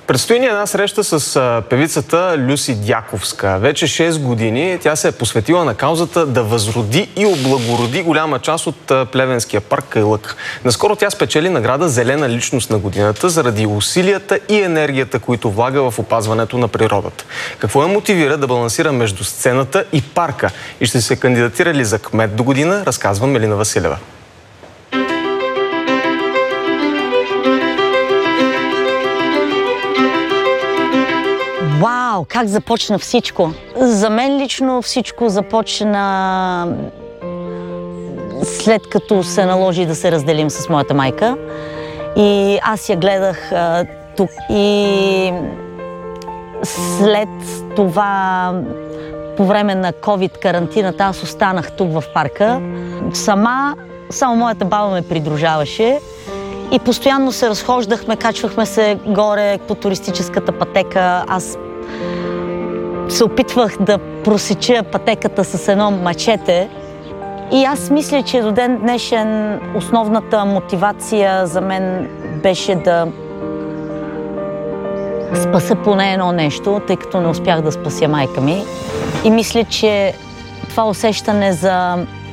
Предстои ни една среща с певицата Люси Дяковска. Вече 6 години тя се е посветила на каузата да възроди и облагороди голяма част от Плевенския парк Кайлък. Наскоро тя спечели награда Зелена личност на годината заради усилията и енергията, които влага в опазването на природата. Какво я мотивира да балансира между сцената и парка? И ще се кандидатира ли за кмет до година, разказва Мелина Василева. Вау, как започна всичко? За мен лично всичко започна след като се наложи да се разделим с моята майка. И аз я гледах тук. И след това, по време на COVID-карантината, аз останах тук в парка. Само моята баба ме придружаваше. И постоянно се разхождахме, качвахме се горе по туристическата пътека. Аз се опитвах да просеча пътеката с едно мачете. И аз мисля, че до ден днешен основната мотивация за мен беше да спася поне едно нещо, тъй като не успях да спася майка ми. И мисля, че това усещане за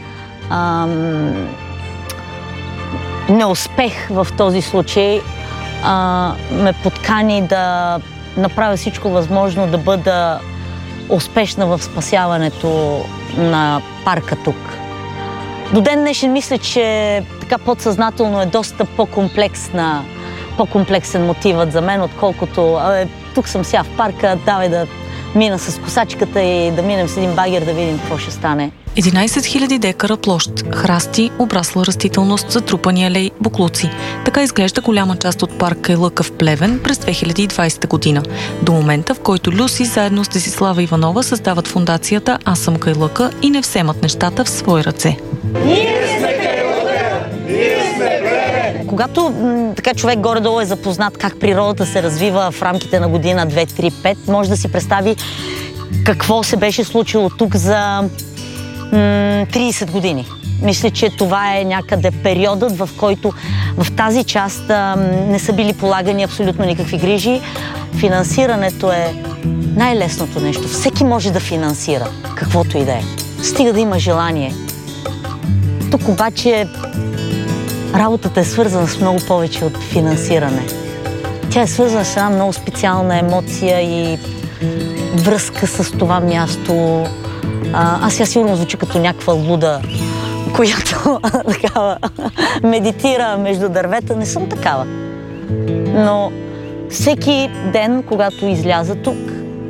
неуспех в този случай ме подкани да направя всичко възможно да бъда успешна в спасяването на парка тук. До ден днешен мисля, че така подсъзнателно е доста по-комплексен мотивът за мен, отколкото тук съм сега в парка, давай да мина с косачката и да минем с един багер да видим какво ще стане. 11 000 декара площ, храсти, обрасла растителност, затрупани алеи, боклуци. Така изглежда голяма част от парк Кайлъка в Плевен през 2020 година. До момента, в който Люси заедно с Десислава Иванова създават фондацията Аз съм Кайлъка и не вземат нещата в свои ръце. Ние сме Кайлъка! Ние сме Плевен! Когато така човек горе-долу е запознат как природата се развива в рамките на година, 2, 3, 5, може да си представи какво се беше случило тук за 30 години. Мисля, че това е някъде периодът, в който в тази част не са били полагани абсолютно никакви грижи. Финансирането е най-лесното нещо. Всеки може да финансира, каквото и да е. Стига да има желание. Тук обаче работата е свързана с много повече от финансиране. Тя е свързана с една много специална емоция и връзка с това място. Аз сега сигурно звучи като някаква луда, която такава медитира между дървета. Не съм такава. Но всеки ден, когато изляза тук,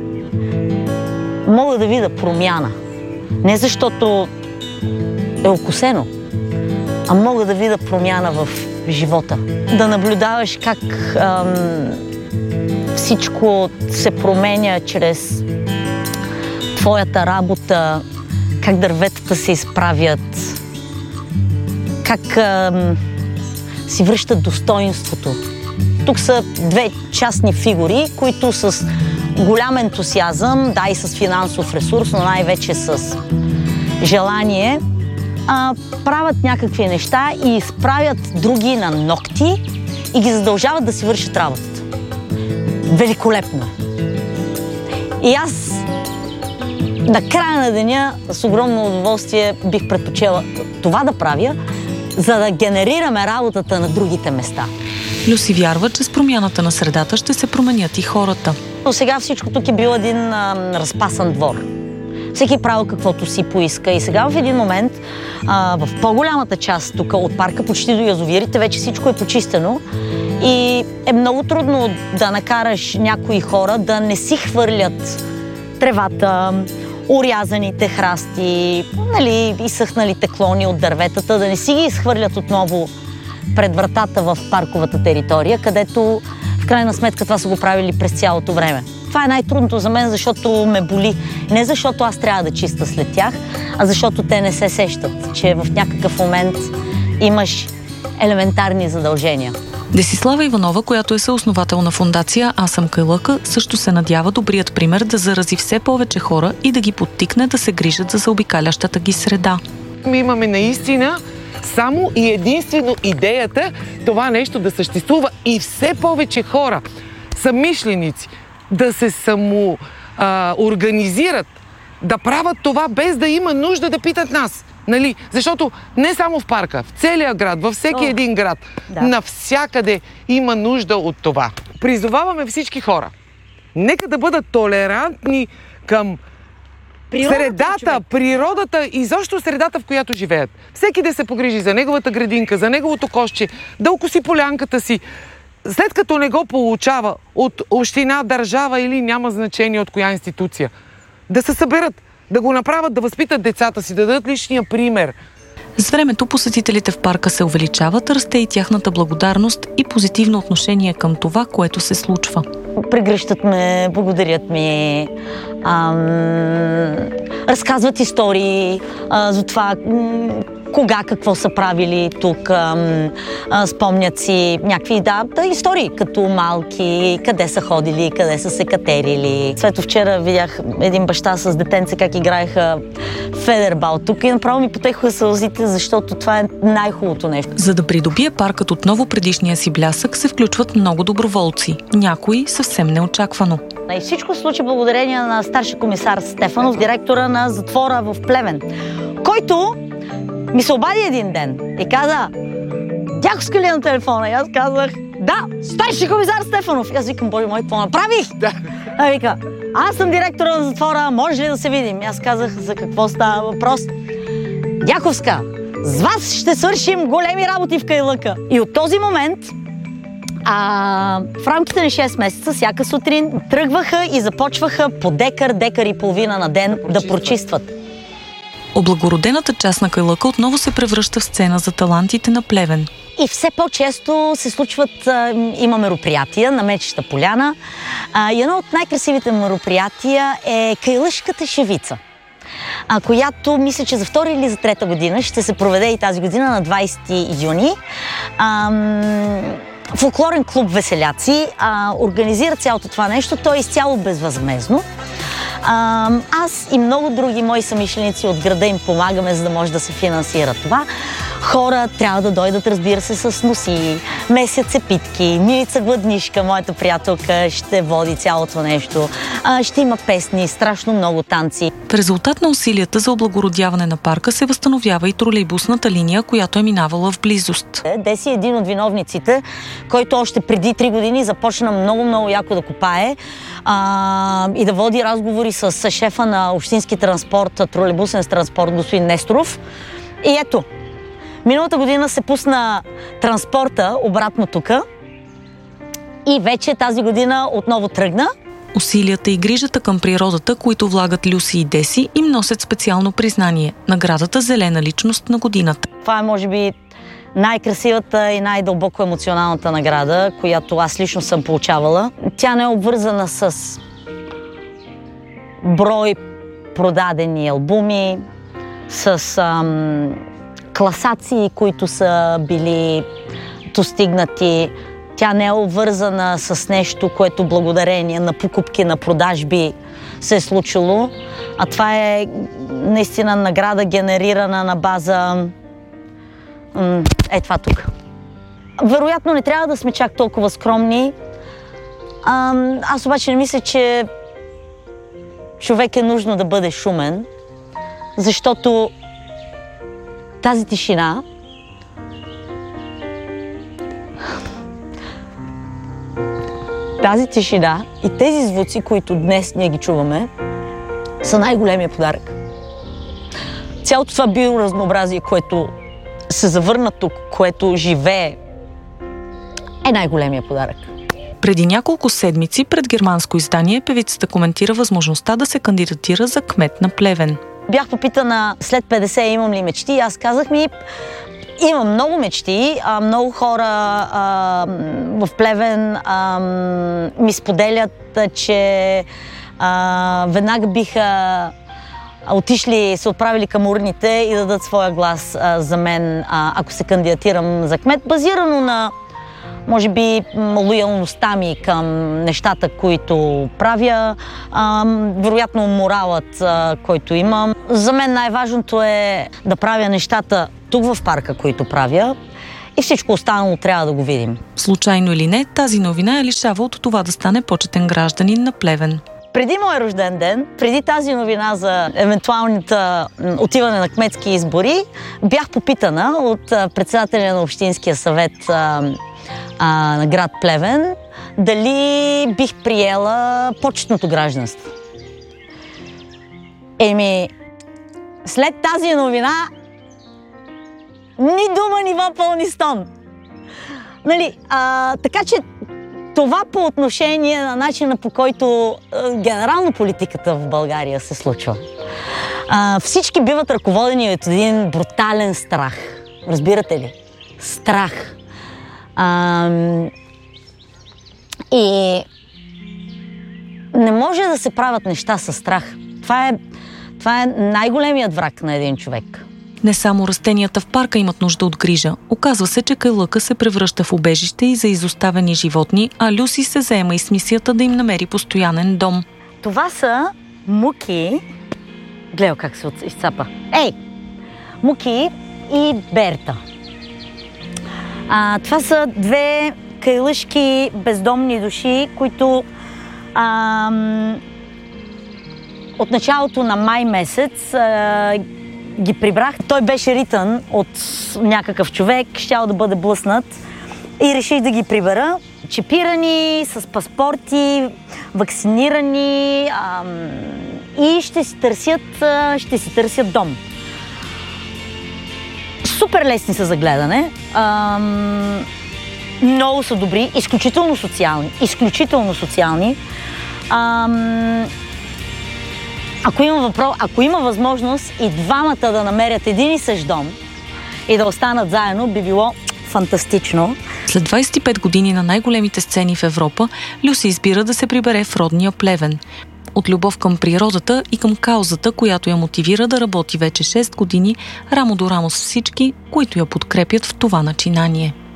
мога да видя промяна. Не защото е окосено, а мога да видя промяна в живота. Да наблюдаваш как всичко се променя чрез твоята работа, как дърветата се изправят, как си връщат достоинството. Тук са две частни фигури, които с голям ентусиазъм, да и с финансов ресурс, но най-вече с желание, правят някакви неща и изправят други на нокти и ги задължават да си вършат работата. Великолепно е. И аз на края на деня с огромно удоволствие бих предпочела това да правя, за да генерираме работата на другите места. Люси вярва, че с промяната на средата ще се променят и хората. Но сега всичко тук е бил един разпасан двор. Всеки правил каквото си поиска и сега в един момент в по-голямата част тук от парка, почти до язовирите, вече всичко е почистено и е много трудно да накараш някои хора да не си хвърлят тревата, орязаните храсти, изсъхналите клони от дърветата, да не си ги изхвърлят отново пред вратата в парковата територия, където в крайна сметка това са го правили през цялото време. Това е най-трудното за мен, защото ме боли. Не защото аз трябва да чиста след тях, а защото те не се сещат, че в някакъв момент имаш елементарни задължения. Десислава Иванова, която е съосновател на фондация Аз съм Кайлъка, също се надява добрият пример да зарази все повече хора и да ги подтикне да се грижат за заобикалящата ги среда. Имаме наистина само и единствено идеята това нещо да съществува и все повече хора съмишленици, да се организират, да правят това без да има нужда да питат нас. Нали? Защото не само в парка, в целия град, във всеки един град, навсякъде има нужда от това. Призоваваме всички хора. Нека да бъдат толерантни към средата, природата и защо средата, в която живеят. Всеки да се погрижи за неговата градинка, за неговото кошче, да окоси полянката си. След като не го получава от община, държава или няма значение от коя институция, да се съберат, да го направят, да възпитат децата си, да дадат личния пример. С времето посетителите в парка се увеличават, расте и тяхната благодарност и позитивно отношение към това, което се случва. Прегръщат ме, благодарят ми, разказват истории за това кога, какво са правили тук, спомнят си някакви истории, като малки, къде са ходили, къде са се катерили. Свето вчера видях един баща с детенце как играеха федербал тук и направо ми потекоха сълзите, защото това е най-хубавото нещо. За да придобие паркът отново предишния си блясък, се включват много доброволци, някои съвсем неочаквано. И всичко се случи благодарение на старши комисар Стефанов, директора на затвора в Плевен, който ми се обади един ден и каза: "Дяковска ли е на телефона?" И аз казах: "Да, старши комисар Стефанов." И аз викам: "Боже мой, какво направих?" А вика: "Аз съм директора на затвора, може ли да се видим?" И аз казах: "За какво става въпрос?" "Дяковска, с вас ще свършим големи работи в Кайлъка." И от този момент в рамките на 6 месеца всяка сутрин тръгваха и започваха по декар и половина на ден да прочистват. Облагородената част на Кайлъка отново се превръща в сцена за талантите на Плевен. И все по-често се случват, има мероприятия на Мечеща поляна. И едно от най-красивите мероприятия е Кайлъшката шевица, която мисля, че за втора или за трета година ще се проведе и тази година на 20 юни. Фолклорен клуб Веселяци организира цялото това нещо. То е изцяло безвъзмездно. Аз и много други мои съмишленици от града им помагаме, за да може да се финансира това. Хора трябва да дойдат, разбира се, с носи, месят се питки. Милица Гладнишка, моята приятелка, ще води цялото нещо. Ще има песни, страшно много танци. В резултат на усилията за облагородяване на парка се възстановява и тролейбусната линия, която е минавала в близост. Деси е един от виновниците, който още преди 3 години започна много яко да копае и да води разговори с шефа на общински транспорт, тролейбусен транспорт, господин Несторов. И ето, миналата година се пусна транспорта обратно тука и вече тази година отново тръгна. Усилията и грижата към природата, които влагат Люси и Деси, им носят специално признание – наградата "Зелена личност на годината". Това е, може би, най-красивата и най-дълбоко емоционалната награда, която аз лично съм получавала. Тя не е обвързана с брой продадени албуми, с класации, които са били достигнати. Тя не е обвързана с нещо, което благодарение на покупки, на продажби се е случило. А това е наистина награда, генерирана на база това тук. Вероятно не трябва да сме чак толкова скромни. Аз обаче не мисля, че човек е нужно да бъде шумен, защото тази тишина и тези звуци, които днес ние ги чуваме, са най-големия подарък. Цялото това биоразнообразие, което се завърна тук, което живее, е най-големия подарък. Преди няколко седмици пред германско издание певицата коментира възможността да се кандидатира за кмет на Плевен. Бях попитана след 50 имам ли мечти. Аз казах имам много мечти. Много хора в Плевен ми споделят, че веднага биха отишли, се отправили към урните и дадат своя глас за мен, ако се кандидатирам за кмет, базирано на, може би, лоялността ми към нещата, които правя, вероятно моралът, който имам. За мен най-важното е да правя нещата тук в парка, които правя, И всичко останало трябва да го видим. Случайно или не, тази новина я лишава от това да стане почетен гражданин на Плевен. Преди мой рожден ден, преди тази новина за евентуалната отиване на кметски избори, бях попитана от председателя на Общинския съвет на град Плевен дали бих приела почетното гражданство. След тази новина ни дума, ни въпъл, ни стон. Така че това по отношение на начина, по който генерално политиката в България се случва. Всички биват ръководени от един брутален страх. Разбирате ли? Страх. И не може да се правят неща със страх. Това е най-големият враг на един човек. Не само растенията в парка имат нужда от грижа. Оказва се, че кайлъка се превръща в убежище и за изоставени животни, а Люси се заема и с мисията да им намери постоянен дом. Това са Муки. Гледай как се изцапа. Муки и Берта. Това са две кайлъшки бездомни души, които от началото на май месец ги прибрах. Той беше ритан от някакъв човек, щял да бъде блъснат и реших да ги прибера. Чипирани, с паспорти, вакцинирани и ще си търсят дом. Супер лесни са за гледане. Много са добри, изключително социални. Ако има възможност и двамата да намерят един и същ дом и да останат заедно, би било фантастично. След 25 години на най-големите сцени в Европа, Люси избира да се прибере в родния Плевен. От любов към природата и към каузата, която я мотивира да работи вече 6 години рамо до рамо с всички, които я подкрепят в това начинание.